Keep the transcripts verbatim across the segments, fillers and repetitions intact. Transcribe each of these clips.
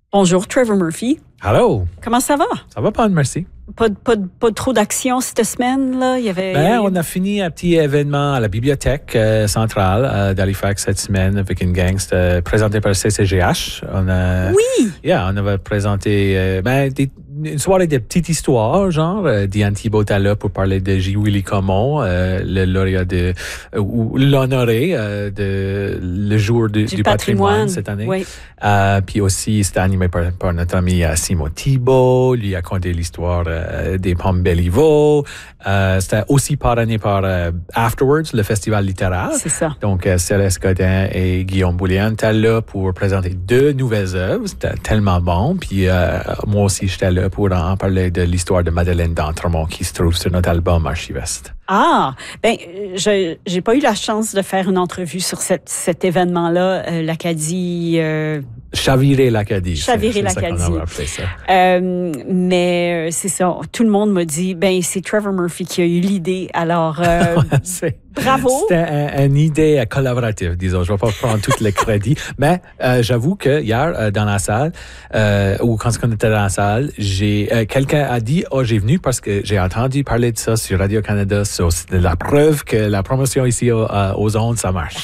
Bonjour, Trevor Murphy. Allô. Comment ça va? Ça va pas, merci. Pas, pas, pas trop d'action cette semaine, là? Il y avait... Ben, on a fini un petit événement à la bibliothèque euh, centrale euh, d'Halifax cette semaine avec une gang. C'était présenté par le C C G H. On a, oui! Yeah, on avait présenté euh, ben, des, une soirée de petites histoires, genre. Euh, Diane Thibault était là pour parler de J. Willie Comon, euh, le lauréat de... Euh, ou l'honoré euh, de le jour de, du, du patrimoine, patrimoine cette année. Oui. Euh, puis aussi, c'était animé par, par notre ami euh, Simon Thibault. Lui a conté l'histoire euh, des pommes Béliveau. Euh, c'était aussi parrainé par euh, Afterwards, le festival littéraire. C'est ça. Donc, euh, Céleste Godin et Guillaume Boulian étaient là pour présenter deux nouvelles œuvres. C'était tellement bon. Puis euh, moi aussi, j'étais là pour en parler de l'histoire de Madeleine d'Entremont qui se trouve sur notre album Archiviste. Ah, ben, je j'ai pas eu la chance de faire une entrevue sur cette, cet événement-là, euh, l'Acadie. Euh, Chavirer l'Acadie. Chavirer l'Acadie. C'est ça qu'on a appelé ça. Euh, mais c'est ça. Tout le monde m'a dit, ben, c'est Trevor Murphy qui a eu l'idée. Alors, euh, bravo. C'était un, une idée collaborative, disons. Je vais pas prendre tout le crédit, mais euh, j'avoue que hier euh, dans la salle, euh, ou quand on était dans la salle, j'ai euh, quelqu'un a dit, oh, j'ai venu parce que j'ai entendu parler de ça sur Radio Canada. So, c'est la preuve que la promotion ici aux, aux ondes, ça marche.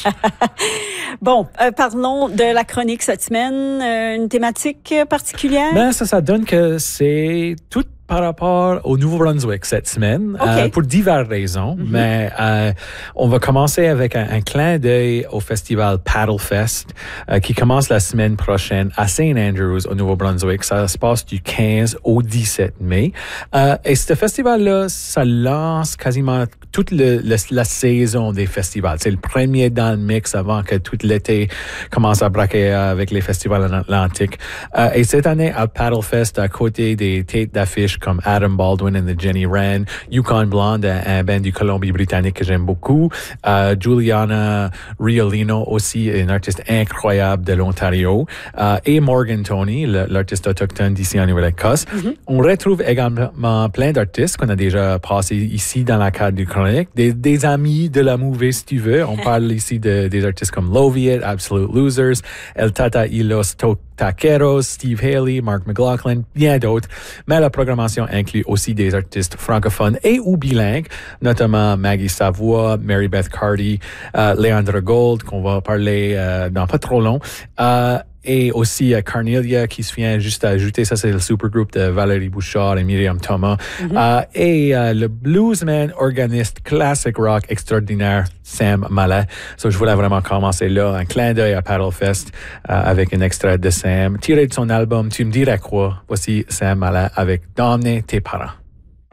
Bon, euh, parlons de la chronique cette semaine. Euh, une thématique particulière? Ben, ça, ça donne que c'est tout par rapport au Nouveau-Brunswick cette semaine, okay. euh, pour diverses raisons. Mm-hmm. Mais euh, on va commencer avec un, un clin d'œil au festival Paddlefest euh, qui commence la semaine prochaine à Saint Andrews au Nouveau-Brunswick. Ça se passe du quinze au dix-sept mai. Euh, et ce festival-là, ça lance quasiment toute le, le, la saison des festivals. C'est le premier dans le mix avant que tout l'été commence à braquer avec les festivals en Atlantique. Euh, et cette année, à Paddlefest, à côté des têtes d'affiche comme Adam Baldwin and the Jenny Wren, Yukon Blonde, un, un band du Colombie-Britannique que j'aime beaucoup, euh, Juliana Riolino aussi, une artiste incroyable de l'Ontario, euh, et Morgan Tony, le, l'artiste autochtone d'ici en Nouvelle-Écosse. Mm-hmm. On retrouve également plein d'artistes qu'on a déjà passés ici dans la cadre du chronique, des, des amis de la movie, si tu veux. On parle ici de, des artistes comme Loviet, Absolute Losers, El Tata y los Taqueros, Steve Haley, Mark McLaughlin, bien d'autres. Mais la programmation inclut aussi des artistes francophones et ou bilingues, notamment Maggie Savoie, Mary Beth Carty, euh, Leandra Gold, qu'on va parler euh, dans pas trop long. Euh, Et aussi euh, Carnelia, qui se vient juste à ajouter, ça c'est le supergroupe de Valérie Bouchard et Myriam Thomas. Mm-hmm. Euh, et euh, le bluesman, organiste, classic rock extraordinaire, Sam Mallet. So, je voulais vraiment commencer là, un clin d'œil à Paddlefest euh, avec un extrait de Sam, tiré de son album Tu me dirais quoi. Voici Sam Mallet avec Damner tes parents.